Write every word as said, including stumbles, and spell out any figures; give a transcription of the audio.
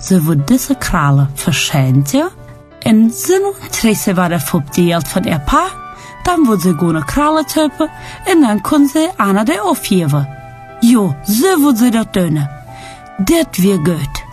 so wird diese Kralle verschämt, ja? Und sein Interesse war dafür verdeelt von ihr Pa, dann wird sie gute Kralle töpen und dann kann sie einer der aufgeben. Jo, so wird sie das tun. Das wird gut.